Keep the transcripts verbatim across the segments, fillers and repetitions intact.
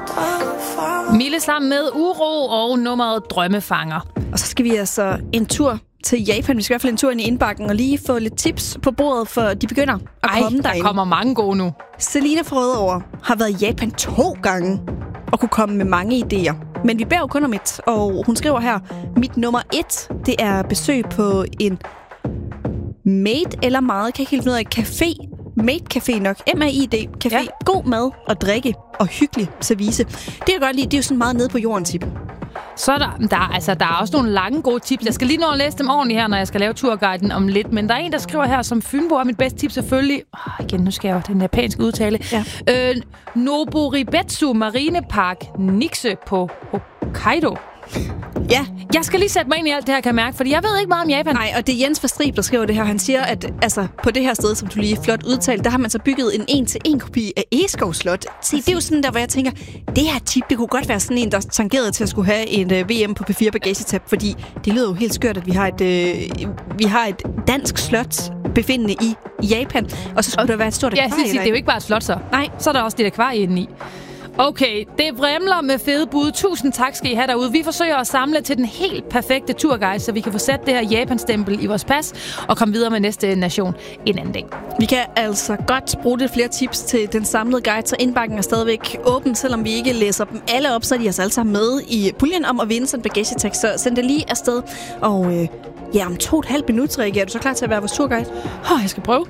Mille sammen med Uro og nummeret Drømmefanger. Og så skal vi altså en tur til Japan. Vi skal i hvert fald en tur ind i indbakken og lige få lidt tips på bordet, for de begynder at Ej, komme der derinde. kommer mange gode nu. Selina fra Rødovre har været i Japan to gange og kunne komme med mange idéer. Men vi bærer jo kun om et, og hun skriver her, mit nummer et, det er besøg på en made eller meget, kan ikke helt finde ud af, café. Made Café nok. M A I D Café. Ja. God mad og drikke og hyggelig service. Det jeg godt lide, det er jo sådan meget nede på jorden tip. Så er der, der, altså, der er også nogle lange gode tips. Jeg skal lige nå at læse dem ordentligt her, når jeg skal lave turguiden om lidt. Men der er en, der skriver her, som Fynbo er mit bedste tip selvfølgelig. Oh, igen, nu skal jeg jo den japanske udtale. Ja. Øh, Noboribetsu Marinepark Nikse på Hokkaido. Ja. Jeg skal lige sætte mig ind i alt det her, kan jeg mærke, fordi jeg ved ikke meget om Japan. Nej, og det er Jens fra Strib, der skriver det her. Han siger, at altså, på det her sted, som du lige flot udtalte, der har man så bygget en en-til-en kopi af Egeskov Slot. Se, det er jo sådan der, hvor jeg tænker, det her tip, det kunne godt være sådan en, der tangerede til at skulle have en uh, V M på P fire bagagetab, fordi det lyder jo helt skørt, at vi har et, uh, vi har et dansk slot befindende i Japan, og så skulle og, der være et stort akvarie. Ja, sige, det er jo ikke bare et slot så. Nej. Så er der også det akvarie indeni. Okay, det vrimler med fede bud. Tusind tak skal I have derude. Vi forsøger at samle til den helt perfekte turguide, så vi kan få sat det her Japan-stempel i vores pas og komme videre med næste nation en anden dag. Vi kan altså godt bruge lidt flere tips til den samlede guide, så indbakken er stadigvæk åben, selvom vi ikke læser dem alle op, så er de altså alle sammen med i puljen om at vinde sådan en bagagetak. Så send det lige afsted. Og øh, ja, om to og et halvt minut, Rikke, er du så klar til at være vores turguide? Åh, oh, jeg skal prøve.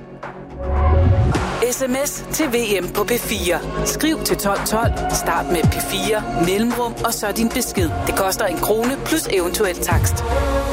Sms til V M på P fire. Skriv til tolv tolv, start med P fire, mellemrum og så din besked. Det koster en krone plus eventuel takst.